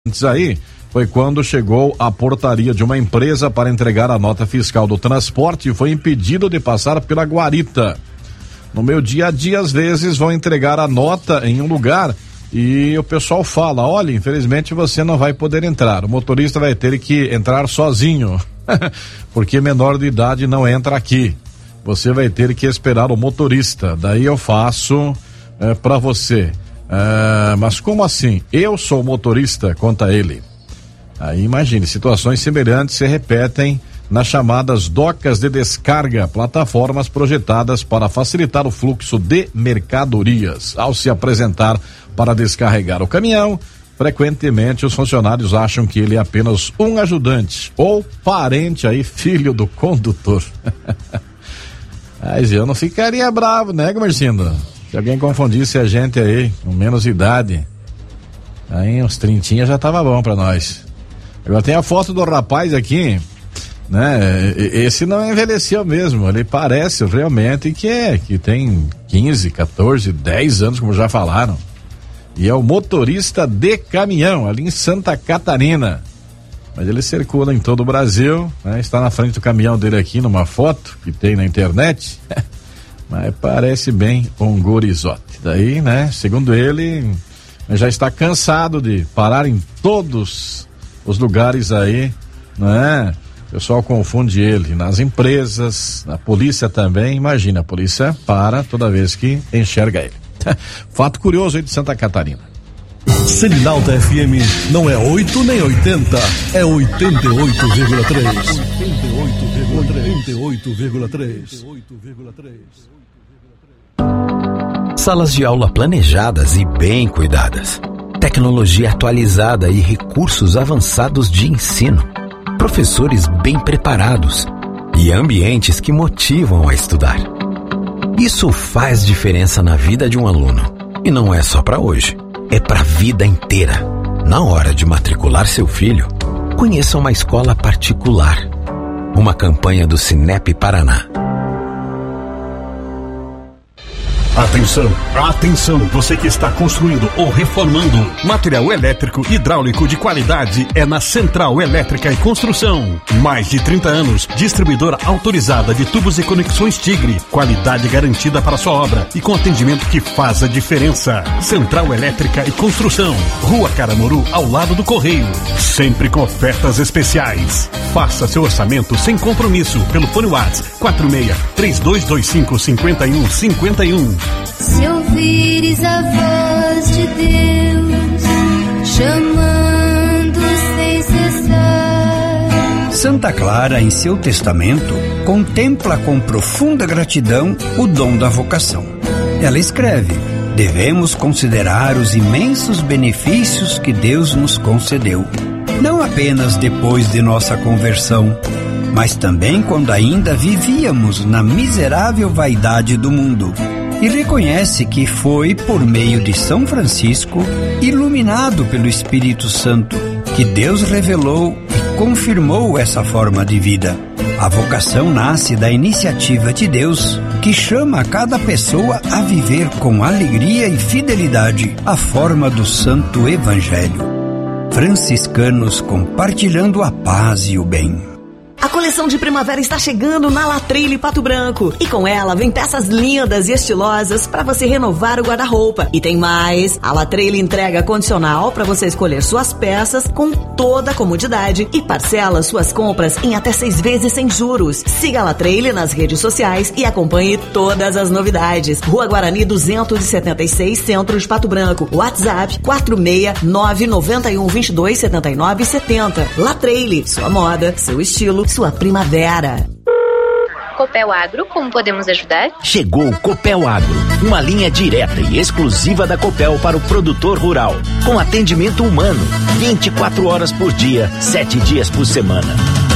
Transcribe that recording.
aí foi quando chegou a portaria de uma empresa para entregar a nota fiscal do transporte e foi impedido de passar pela guarita. No meu dia a dia, às vezes, vão entregar a nota em um lugar e o pessoal fala, olha, infelizmente você não vai poder entrar, o motorista vai ter que entrar sozinho, porque menor de idade não entra aqui, você vai ter que esperar o motorista, daí eu faço para você. Mas como assim? Eu sou motorista, conta ele. Aí imagine, situações semelhantes se repetem nas chamadas docas de descarga, plataformas projetadas para facilitar o fluxo de mercadorias. Ao se apresentar para descarregar o caminhão, frequentemente os funcionários acham que ele é apenas um ajudante ou parente aí, filho do condutor. Mas eu não ficaria bravo, né, Marcindo? Se alguém confundisse a gente aí, com menos idade, aí uns 30 já tava bom pra nós. Agora tem a foto do rapaz aqui, né? Esse não envelheceu mesmo, ele parece realmente que tem 15, 14, 10 anos, como já falaram. E é o motorista de caminhão, ali em Santa Catarina. Mas ele circula em todo o Brasil, né? Está na frente do caminhão dele aqui numa foto que tem na internet. Mas parece bem um gurizote. Daí, né, segundo ele, já está cansado de parar em todos os lugares aí, né? O pessoal confunde ele nas empresas, na polícia também. Imagina, a polícia para toda vez que enxerga ele. Fato curioso aí de Santa Catarina. Selinalta FM não é 8 nem 80, é 88,3. 88,3. Salas de aula planejadas e bem cuidadas. Tecnologia atualizada e recursos avançados de ensino. Professores bem preparados e ambientes que motivam a estudar. Isso faz diferença na vida de um aluno. E não é só para hoje, é para a vida inteira. Na hora de matricular seu filho, conheça uma escola particular. Uma campanha do Cinep Paraná. Atenção, atenção, você que está construindo ou reformando. Material elétrico hidráulico de qualidade é na Central Elétrica e Construção. Mais de 30 anos, distribuidora autorizada de tubos e conexões Tigre. Qualidade garantida para sua obra e com atendimento que faz a diferença. Central Elétrica e Construção. Rua Caramoru, ao lado do Correio. Sempre com ofertas especiais. Faça seu orçamento sem compromisso pelo fone WhatsApp 46-3225-5151. Se ouvires a voz de Deus chamando sem cessar. Santa Clara, em seu testamento, contempla com profunda gratidão o dom da vocação. Ela escreve: devemos considerar os imensos benefícios que Deus nos concedeu, não apenas depois de nossa conversão, mas também quando ainda vivíamos na miserável vaidade do mundo. E reconhece que foi por meio de São Francisco, iluminado pelo Espírito Santo, que Deus revelou e confirmou essa forma de vida. A vocação nasce da iniciativa de Deus, que chama cada pessoa a viver com alegria e fidelidade a forma do Santo Evangelho. Franciscanos compartilhando a paz e o bem. A coleção de primavera está chegando na La Trailer Pato Branco. E com ela vem peças lindas e estilosas para você renovar o guarda-roupa. E tem mais. A La Trailer entrega condicional para você escolher suas peças com toda a comodidade e parcela suas compras em até 6 vezes sem juros. Siga a La Trailer nas redes sociais e acompanhe todas as novidades. Rua Guarani 276, Centro de Pato Branco. WhatsApp 46991227970. La Trailer, sua moda, seu estilo, sua primavera. Copel Agro, como podemos ajudar? Chegou o Copel Agro, uma linha direta e exclusiva da Copel para o produtor rural, com atendimento humano, 24 horas por dia, 7 dias por semana.